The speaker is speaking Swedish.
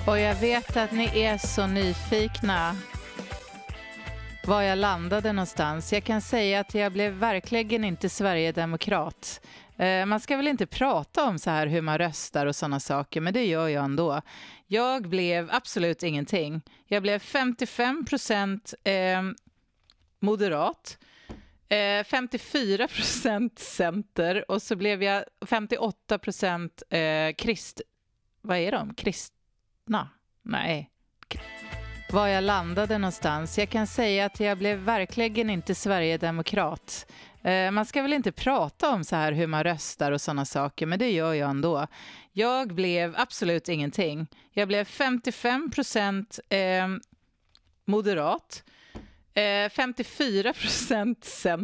Och jag vet att ni är så nyfikna var jag landade någonstans. Jag kan säga att jag blev verkligen inte Sverigedemokrat. Man ska väl inte prata om så här hur man röstar och sådana saker, men det gör jag ändå. Jag blev absolut ingenting. Jag blev 55% moderat, 54% center och så blev jag 58% vad är de? Kristna? Nej. Var jag landade någonstans. Jag kan säga att jag blev verkligen inte Sverigedemokrat. Man ska väl inte prata om så här hur man röstar och sådana saker, men det gör jag ändå. Jag blev absolut ingenting. Jag blev 55% moderat, 54% center.